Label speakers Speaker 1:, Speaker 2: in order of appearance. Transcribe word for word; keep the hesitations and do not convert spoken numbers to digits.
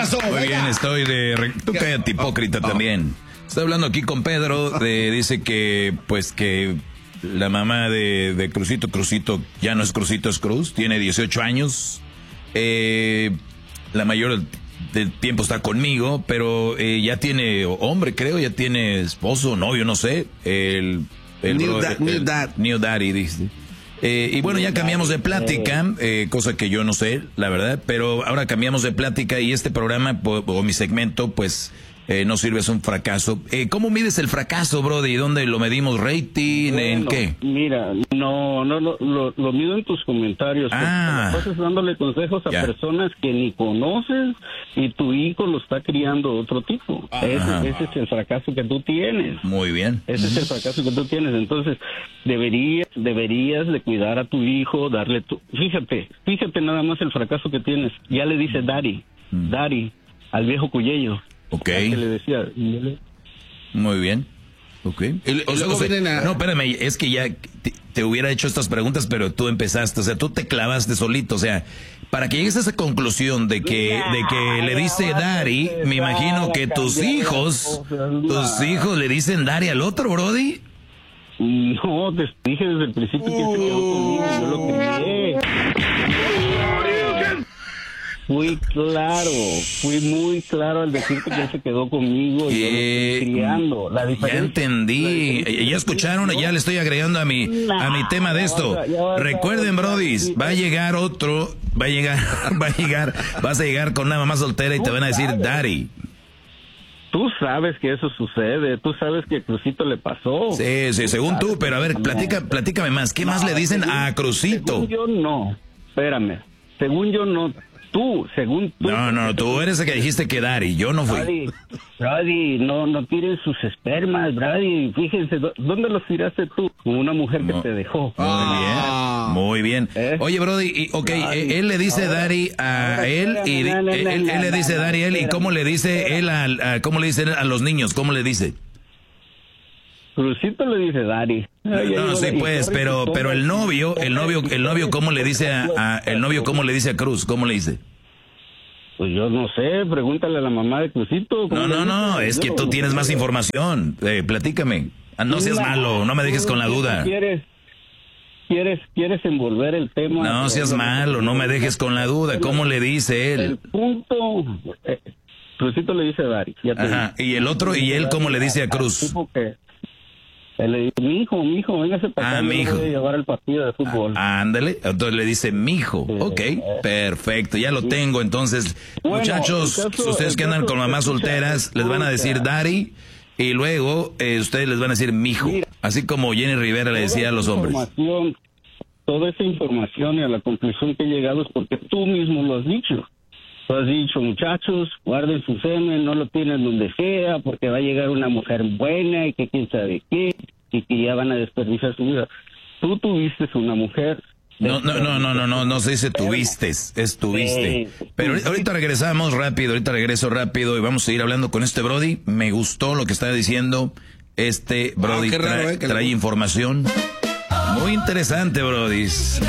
Speaker 1: pasó?
Speaker 2: Muy
Speaker 1: Venga.
Speaker 2: bien, estoy de... Tú cállate, hipócrita
Speaker 1: oh, oh.
Speaker 2: también. Estoy hablando aquí con Pedro, de, dice que, pues, que la mamá de, de Crucito, Crucito, ya no es Crucito, es Cruz, tiene dieciocho años. Eh, la mayor del tiempo está conmigo, pero eh, ya tiene hombre, creo, ya tiene esposo, novio, no sé. El, el,
Speaker 1: New,
Speaker 2: bro,
Speaker 1: da,
Speaker 2: el,
Speaker 1: new
Speaker 2: el,
Speaker 1: dad.
Speaker 2: New Daddy, dice. Eh, y bueno, ya cambiamos de plática, eh, cosa que yo no sé, la verdad, pero ahora cambiamos de plática y este programa, o, o mi segmento, pues, eh, no sirve, es un fracaso. Eh, ¿Cómo mides el fracaso, Brody? ¿Dónde lo medimos? ¿Rating?
Speaker 3: Bueno,
Speaker 2: ¿En qué?
Speaker 3: Mira, no, no, no lo, lo mido en tus comentarios.
Speaker 2: Ah.
Speaker 3: Estás dándole consejos a
Speaker 2: Ya.
Speaker 3: personas que ni conoces y tu hijo lo está criando otro tipo. Ese, ese es el fracaso que tú tienes.
Speaker 2: Muy bien.
Speaker 3: Ese es el fracaso que tú tienes. Entonces, deberías, deberías de cuidar a tu hijo, darle tu... Fíjate, fíjate nada más el fracaso que tienes. Ya le dice Daddy,
Speaker 2: Mm.
Speaker 3: Daddy, al viejo Cuyello.
Speaker 2: Ok.
Speaker 3: Al que le decía...
Speaker 2: Muy bien. Ok.
Speaker 1: Y- y
Speaker 2: O sea,
Speaker 1: luego
Speaker 2: o sea,
Speaker 1: vienen a-
Speaker 2: No, espérame, es que ya te, te hubiera hecho estas preguntas, pero tú empezaste, o sea, tú te clavaste solito, o sea, para que llegues a esa conclusión de que, de que le dice Dari, me imagino que tus hijos, tus hijos le dicen Dari al otro, Brody.
Speaker 3: No, te dije desde el principio que se quedó conmigo, yo lo crié. Fui claro, fui muy claro al decirte que él se quedó conmigo y yo lo
Speaker 2: Eh,
Speaker 3: estoy criando. La
Speaker 2: Ya
Speaker 3: diferencia,
Speaker 2: entendí.
Speaker 3: la diferencia-
Speaker 2: Ya escucharon, ya le estoy agregando a mi a mi tema de esto.
Speaker 3: Ya vas a-
Speaker 2: Recuerden, brodis, va a llegar otro, va a llegar, va a llegar, vas a llegar con una mamá soltera y te van a decir Daddy.
Speaker 3: Tú sabes que eso sucede, tú sabes que a Crucito le pasó.
Speaker 2: Sí, sí, según tú, pero a ver, platica, platícame más. ¿Qué más le dicen a Crucito?
Speaker 3: Según yo no, espérame, según yo no, tú, según tú.
Speaker 2: No, no, tú eres el que dijiste que Daddy, yo no fui.
Speaker 3: Brady, Brady, no, no tiren sus espermas, Brady. Fíjense, ¿dó- ¿dónde los tiraste tú? Con una mujer
Speaker 2: No.
Speaker 3: que te dejó.
Speaker 2: Muy bien, muy bien.
Speaker 3: ¿Eh?
Speaker 2: Oye, Brody, y, ok, eh, él le dice Daddy a él y
Speaker 3: no, no,
Speaker 2: él,
Speaker 3: no,
Speaker 2: él
Speaker 3: no,
Speaker 2: le dice
Speaker 3: no,
Speaker 2: Daddy a él y cómo le dice él al, a, cómo le dice él a los niños, cómo le dice.
Speaker 3: Crucito le dice Daddy.
Speaker 2: No, sí, pues, pero, pero el novio, el novio, el novio, ¿cómo le dice a, a- el novio, cómo le dice a Cruz? ¿Cómo le dice?
Speaker 3: Pues yo no sé, pregúntale a la mamá de Crucito. ¿cómo
Speaker 2: No,
Speaker 3: le
Speaker 2: no, no,
Speaker 3: dice?
Speaker 2: es que
Speaker 3: Yo
Speaker 2: tú
Speaker 3: no-
Speaker 2: tienes más información. Eh, platícame. Ah, no seas malo, no me dejes con la duda.
Speaker 3: ¿Quieres, quieres, quieres envolver el tema?
Speaker 2: No seas malo, no me dejes con la duda. ¿Cómo le dice
Speaker 3: El
Speaker 2: él?
Speaker 3: punto, eh, Crucito le dice Daddy. Ya te
Speaker 2: Ajá,
Speaker 3: dije.
Speaker 2: y el otro, ¿y él cómo le dice a
Speaker 3: Al
Speaker 2: Cruz?
Speaker 3: tipo que- él le dice, mi hijo, mi hijo, véngase para
Speaker 2: Ah,
Speaker 3: acá, yo lo
Speaker 2: mijo.
Speaker 3: voy a llevar al partido de fútbol.
Speaker 2: Ándale, entonces le dice mijo. Ok, perfecto, ya lo tengo. Entonces,
Speaker 3: Bueno,
Speaker 2: muchachos,
Speaker 3: el caso-
Speaker 2: ustedes
Speaker 3: el
Speaker 2: que andan
Speaker 3: caso-
Speaker 2: con mamás
Speaker 3: escucha,
Speaker 2: solteras, les van a decir
Speaker 3: escucha.
Speaker 2: daddy y luego eh, ustedes les van a decir mijo.
Speaker 3: Mira.
Speaker 2: Así como Jenny Rivera le decía a los hombres.
Speaker 3: Información, toda esa información y a la conclusión que he llegado es porque tú mismo lo has dicho. Tú has dicho, muchachos, guarden su semen, no lo tienen donde sea, porque va a llegar una mujer buena y que quién sabe qué, y que ya van a desperdiciar su vida. Tú tuviste una mujer.
Speaker 2: No, no, no, no, no, no, no se dice tuviste, es tuviste.
Speaker 3: Sí.
Speaker 2: Pero ahorita regresamos rápido, ahorita regreso rápido y vamos a seguir hablando con este Brody. Me gustó lo que estaba diciendo. Este Brody
Speaker 1: qué raro,
Speaker 2: trae,
Speaker 1: eh, que le
Speaker 2: trae
Speaker 1: gusta.
Speaker 2: información muy interesante, Brody.